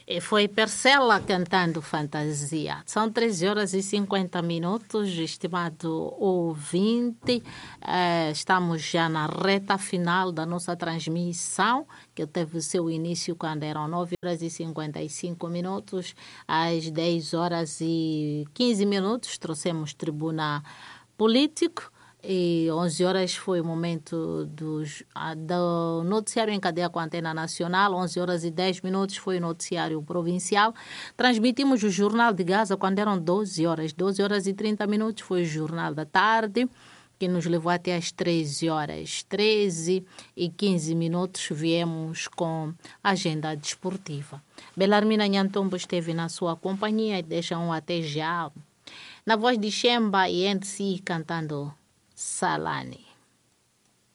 E foi Persela cantando Fantasia. São 13 horas e 50 minutos, estimado ouvinte. Estamos já na reta final da nossa transmissão, que teve seu início quando eram 9 horas e 55 minutos. Às 10 horas e 15 minutos, trouxemos Tribuna Político. E 11 horas foi o momento do noticiário em cadeia com a Antena Nacional. 11 horas e 10 minutos foi o noticiário provincial. Transmitimos o Jornal de Gaza quando eram 12 horas. 12 horas e 30 minutos foi o Jornal da Tarde, que nos levou até às 13 horas. 13 e 15 minutos viemos com a agenda desportiva. Belarmina Nhantombo esteve na sua companhia e deixa um até já. Na voz de Xemba e NC cantando Salani.